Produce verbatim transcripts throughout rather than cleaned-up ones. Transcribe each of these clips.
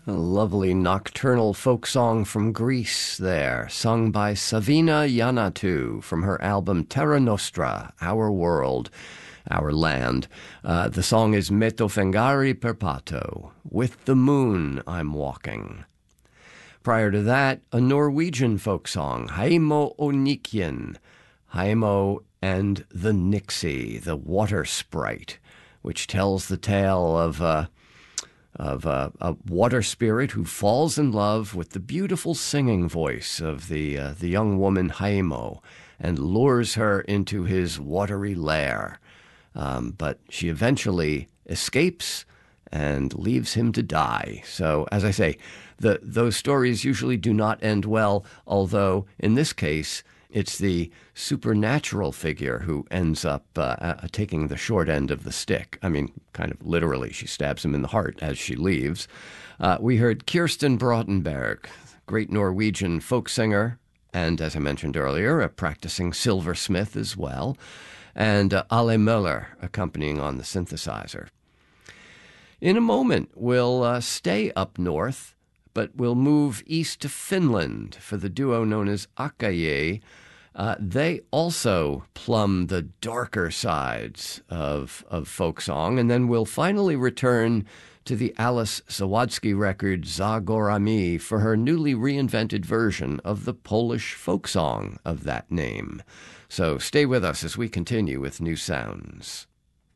A lovely nocturnal folk song from Greece there, sung by Savina Yiannatou from her album Terra Nostra, Our World, Our Land. Uh, the song is Me to fengari per patto, With the Moon I'm Walking. Prior to that, a Norwegian folk song, Heimo og Nikjen, Heimo and the Nixie, the water sprite, which tells the tale of uh, of uh, a water spirit who falls in love with the beautiful singing voice of the uh, the young woman Heimo and lures her into his watery lair. Um, but she eventually escapes and leaves him to die. So, as I say, the those stories usually do not end well, although in this case, it's the supernatural figure who ends up uh, uh, taking the short end of the stick. I mean, kind of literally, she stabs him in the heart as she leaves. Uh, we heard Kirsten Brautenberg, great Norwegian folk singer, and as I mentioned earlier, a practicing silversmith as well, and uh, Ale Möller accompanying on the synthesizer. In a moment, we'll uh, stay up north, but we'll move east to Finland for the duo known as Akaye. Uh, they also plumb the darker sides of, of folk song, and then we'll finally return to the Alice Zawadzki record Za Górami for her newly reinvented version of the Polish folk song of that name. So stay with us as we continue with New Sounds.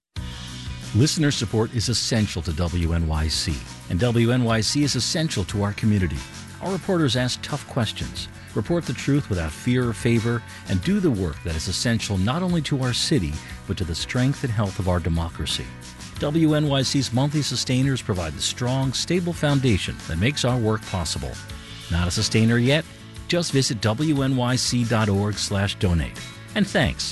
Listener support is essential to W N Y C, and W N Y C is essential to our community. Our reporters ask tough questions, report the truth without fear or favor, and do the work that is essential not only to our city, but to the strength and health of our democracy. W N Y C's monthly sustainers provide the strong, stable foundation that makes our work possible. Not a sustainer yet? Just visit W N Y C dot org slash donate. And thanks.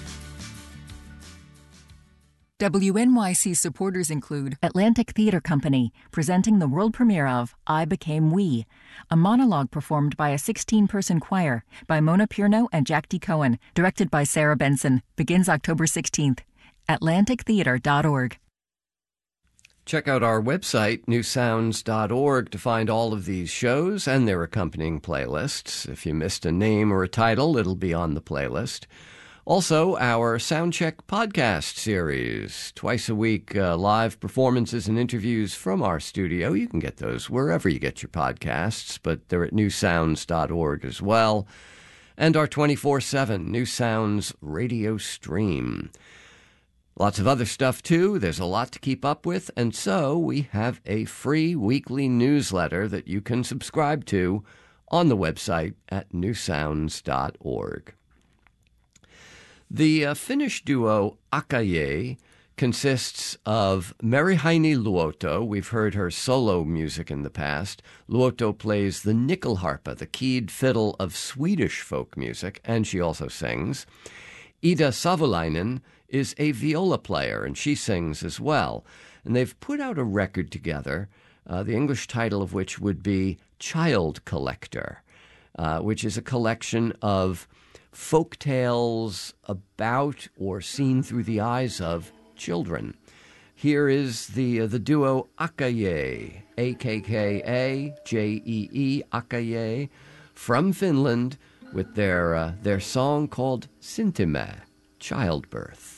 W N Y C supporters include Atlantic Theater Company, presenting the world premiere of I Became We, a monologue performed by a sixteen-person choir by Mona Pierno and Jack D. Cohen, directed by Sarah Benson, begins October sixteenth. atlantic theater dot org. Check out our website, new sounds dot org, to find all of these shows and their accompanying playlists. If you missed a name or a title, it'll be on the playlist. Also, our Soundcheck podcast series, twice a week, uh, live performances and interviews from our studio. You can get those wherever you get your podcasts, but they're at new sounds dot org as well. And our twenty-four seven New Sounds radio stream. Lots of other stuff, too. There's a lot to keep up with, and so we have a free weekly newsletter that you can subscribe to on the website at new sounds dot org. The uh, Finnish duo Akaye consists of Merihaini Luoto. We've heard her solo music in the past. Luoto plays the nyckelharpa, the keyed fiddle of Swedish folk music, and she also sings. Ida Savolainen is a viola player, and she sings as well. And they've put out a record together, uh, the English title of which would be Child Collector, uh, which is a collection of folk tales about or seen through the eyes of children. Here is the uh, the duo Akaye, A K K A J E E, Akaye, from Finland, with their uh, their song called Syntyme, Childbirth.